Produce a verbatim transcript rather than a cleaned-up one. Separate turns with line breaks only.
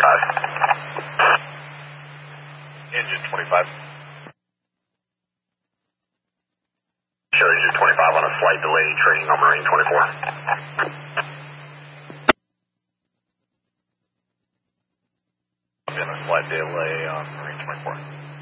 twenty-five.
Engine twenty-five.
Show engine twenty-five on a slight delay, training on Marine twenty-four.
I'm in a slight delay on Marine twenty-four.